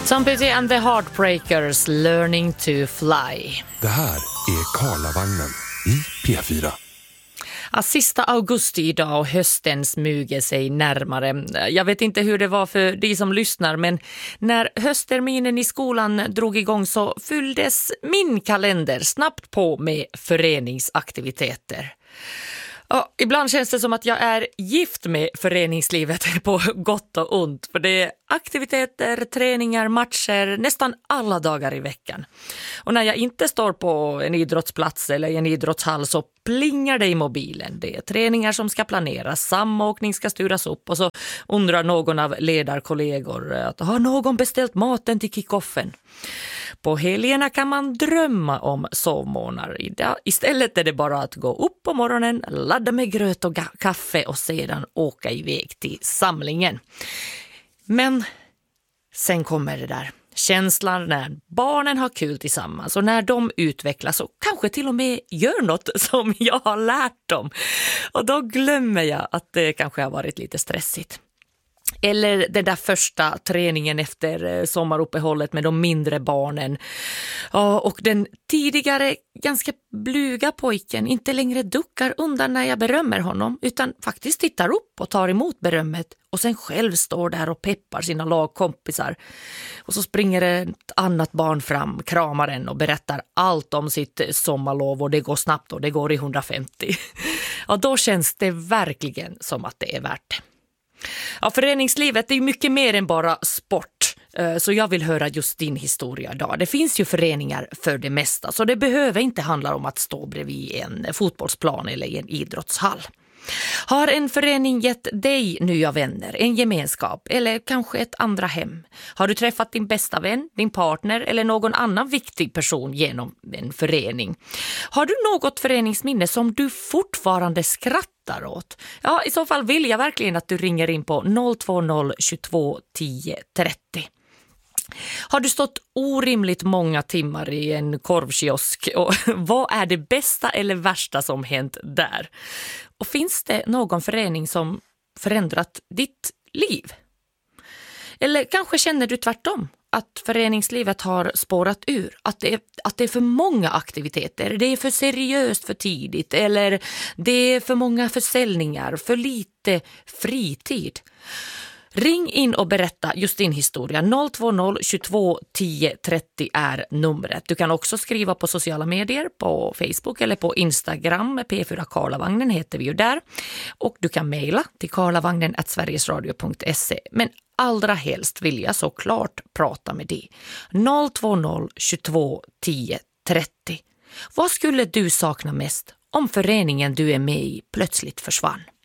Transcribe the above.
Tom Petty and the Heartbreakers, Learning to Fly. Det här är Karlavagnen i P4. Ja, sista augusti idag och hösten smyger sig närmare. Jag vet inte hur det var för de som lyssnar, men när höstterminen i skolan drog igång så fylldes min kalender snabbt på med föreningsaktiviteter. Ja, ibland känns det som att jag är gift med föreningslivet på gott och ont. För det är aktiviteter, träningar, matcher nästan alla dagar i veckan. Och när jag inte står på en idrottsplats eller en idrottshall så plingar det i mobilen. Det är träningar som ska planeras, samåkning ska styras upp och så undrar någon av ledarkollegor att har någon beställt maten till kickoffen? På helgerna kan man drömma om sovmånar. Istället är det bara att gå upp på morgonen, ladda med gröt och kaffe och sedan åka iväg till samlingen. Men sen kommer det där. Känslan när barnen har kul tillsammans och när de utvecklas och kanske till och med gör något som jag har lärt dem. Och då glömmer jag att det kanske har varit lite stressigt. Eller den där första träningen efter sommaruppehållet med de mindre barnen. Och den tidigare ganska blyga pojken inte längre duckar undan när jag berömmer honom utan faktiskt tittar upp och tar emot berömmet och sen själv står där och peppar sina lagkompisar. Och så springer ett annat barn fram, kramar en och berättar allt om sitt sommarlov och det går snabbt och det går i 150. Och då känns det verkligen som att det är värt det. Ja, föreningslivet är ju mycket mer än bara sport, så jag vill höra just din historia idag. Det finns ju föreningar för det mesta, så det behöver inte handla om att stå bredvid en fotbollsplan eller en idrottshall. Har en förening gett dig nya vänner, en gemenskap eller kanske ett andra hem? Har du träffat din bästa vän, din partner eller någon annan viktig person genom en förening? Har du något föreningsminne som du fortfarande skrattar åt? Ja, i så fall vill jag verkligen att du ringer in på 020 22 10 30. Har du stått orimligt många timmar i en korvkiosk och vad är det bästa eller värsta som hänt där? Och finns det någon förening som förändrat ditt liv? Eller kanske känner du tvärtom att föreningslivet har spårat ur, att det är för många aktiviteter, det är för seriöst för tidigt eller det är för många försäljningar, för lite fritid. Ring in och berätta just din historia. 020 22 10 30 är numret. Du kan också skriva på sociala medier, på Facebook eller på Instagram. P4 Karlavagnen heter vi ju där. Och du kan mejla till karlavagnen@sverigesradio.se. Men allra helst vill jag såklart prata med dig. 020 22 10 30. Vad skulle du sakna mest om föreningen du är med i plötsligt försvann?